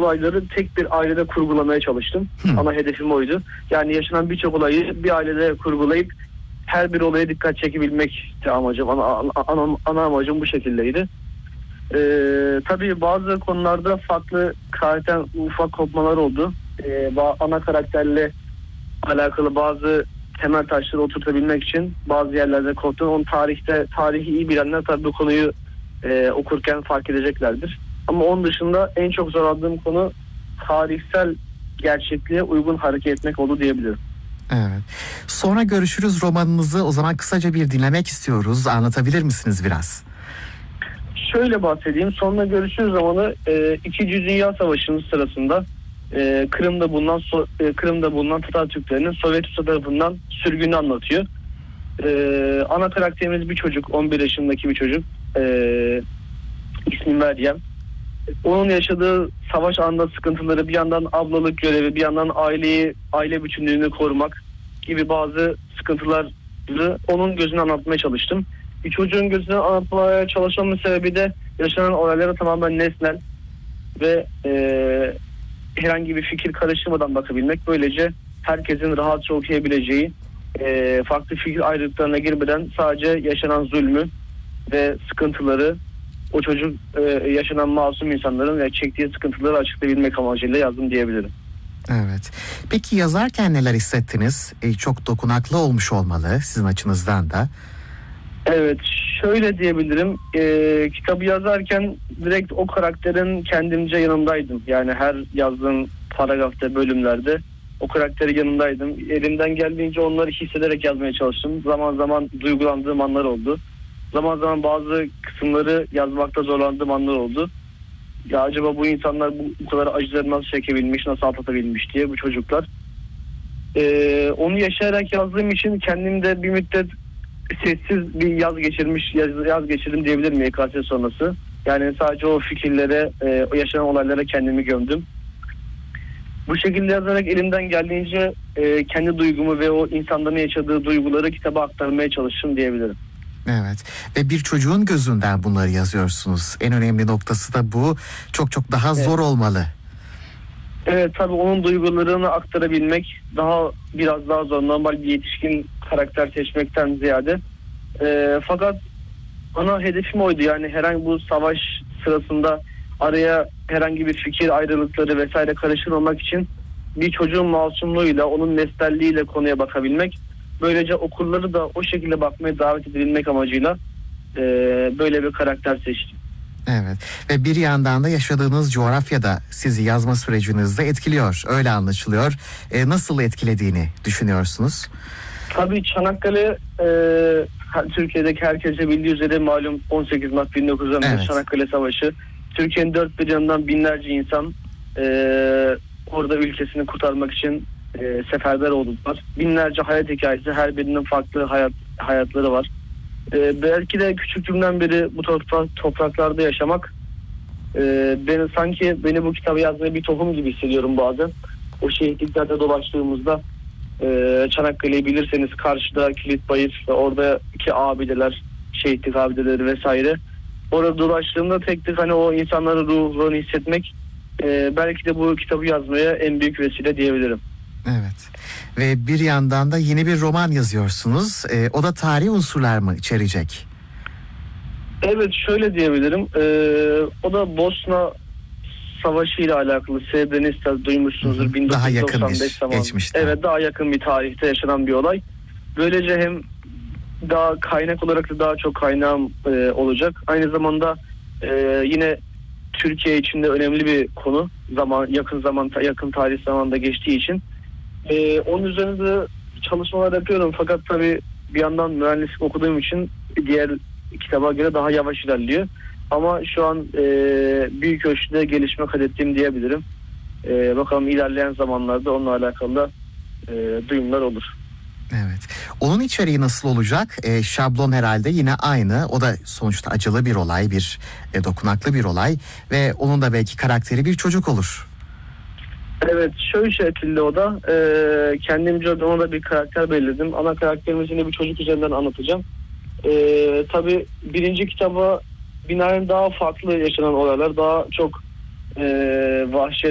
olayları tek bir ailede kurgulamaya çalıştım. Ana hedefim oydu. Yani yaşanan birçok olayı bir ailede kurgulayıp her bir olaya dikkat çekebilmek amacım. Ana amacım bu şekildeydi. Tabii bazı konularda farklı karakter ufak kopmalar oldu. Ana karakterle alakalı bazı temel taşları oturtabilmek için bazı yerlerde koptum. Onun tarihi iyi bilenler tabii bu konuyu okurken fark edeceklerdir. Ama onun dışında en çok zorlandığım konu tarihsel gerçekliğe uygun hareket etmek oldu diyebilirim. Evet. Sonra görüşürüz romanınızı o zaman kısaca bir dinlemek istiyoruz. Anlatabilir misiniz biraz? Şöyle bahsedeyim. Sonra görüşürüz romanı 2. Dünya Savaşı'nın sırasında Kırım'da bulunan Tatar Türklerinin Sovyet tarafından sürgünü anlatıyor. Ana karakterimiz bir çocuk, 11 yaşındaki bir çocuk. İsmi Meryem. Onun yaşadığı savaş anında sıkıntıları, bir yandan ablalık görevi, bir yandan aile bütünlüğünü korumak gibi bazı sıkıntıları onun gözüne anlatmaya çalıştım. Bir çocuğun gözüne anlatmaya çalışmamın sebebi de yaşanan olaylara tamamen nesnel ve herhangi bir fikir karıştırmadan bakabilmek. Böylece herkesin rahatça okuyabileceği, farklı fikir ayrılıklarına girmeden sadece yaşanan zulmü ve sıkıntıları, o çocuk yaşanan masum insanların ve çektiği sıkıntıları açıklayabilmek amacıyla yazdım diyebilirim. Evet. Peki yazarken neler hissettiniz? Çok dokunaklı olmuş olmalı sizin açınızdan da. Evet, şöyle diyebilirim. Kitabı yazarken direkt o karakterin kendimce yanındaydım. Yani her yazdığım paragrafta, bölümlerde o karakterin yanındaydım. Elimden geldiğince onları hissederek yazmaya çalıştım. Zaman zaman duygulandığım anlar oldu. Zaman zaman bazı kısımları yazmakta zorlandığım anlar oldu. Ya acaba bu insanlar bu kadar acıları nasıl çekebilmiş, nasıl atlatabilmiş diye bu çocuklar. Onu yaşayarak yazdığım için kendimde bir müddet sessiz bir yaz geçirdim diyebilirim YKS sonrası. Yani sadece o fikirlere, o yaşanan olaylara kendimi gömdüm. Bu şekilde yazarak elimden geldiğince kendi duygumu ve o insanların yaşadığı duyguları kitaba aktarmaya çalıştım diyebilirim. Evet ve bir çocuğun gözünden bunları yazıyorsunuz. En önemli noktası da bu. Çok daha zor olmalı. Evet tabii onun duygularını aktarabilmek biraz daha zor. Normal bir yetişkin karakter seçmekten ziyade. Fakat ana hedefim oydu. Yani herhangi bu savaş sırasında araya herhangi bir fikir ayrılıkları vesaire karıştırmamak için bir çocuğun masumluğuyla, onun nesnelliğiyle konuya bakabilmek. Böylece okurları da o şekilde bakmaya davet edebilmek amacıyla böyle bir karakter seçtim. Evet ve bir yandan da yaşadığınız coğrafyada sizi yazma sürecinizde etkiliyor. Öyle anlaşılıyor. Nasıl etkilediğini düşünüyorsunuz? Tabii Çanakkale Türkiye'deki herkese bildiği üzere malum 18 Mart 1915 evet. Çanakkale Savaşı. Türkiye'nin dört bir yanından binlerce insan orada ülkesini kurtarmak için seferber oldular. Binlerce hayat hikayesi, her birinin farklı hayatları var. Belki de küçüklüğümden beri bu topraklarda yaşamak beni bu kitabı yazmaya bir tohum gibi hissediyorum bazen. O şehitliklerde dolaştığımızda Çanakkale'yi bilirseniz karşıda Kilitbayır ve oradaki abideler, şehitlik abideleri vesaire. Orada dolaştığımda tek hani o insanların ruhunu hissetmek belki de bu kitabı yazmaya en büyük vesile diyebilirim. Evet ve bir yandan da yeni bir roman yazıyorsunuz. O da tarihi unsurlar mı içerecek? Evet şöyle diyebilirim. O da Bosna Savaşı ile alakalı. Srebrenica duymuşsunuzdur. 1995 zamanı. Geçmişte. Evet daha yakın bir tarihte yaşanan bir olay. Böylece hem daha kaynak olarak da daha çok kaynağım olacak. Aynı zamanda yine Türkiye içinde önemli bir konu. Yakın tarih zamanında geçtiği için. Onun üzerinde çalışmalar yapıyorum. Fakat tabii bir yandan mühendislik okuduğum için diğer kitaba göre daha yavaş ilerliyor. Ama şu an büyük ölçüde gelişme kaydettiğim diyebilirim. Bakalım ilerleyen zamanlarda onunla alakalı da duyumlar olur. Evet. Onun içeriği nasıl olacak? Şablon herhalde yine aynı. O da sonuçta acılı bir olay, dokunaklı bir olay ve onun da belki karakteri bir çocuk olur. Evet, şöyle şekilde o da kendimce ona da bir karakter belirledim. Ana karakterimizi yine bir çocuk üzerinden anlatacağım. Tabii birinci kitaba binaen daha farklı yaşanan olaylar, daha çok vahşet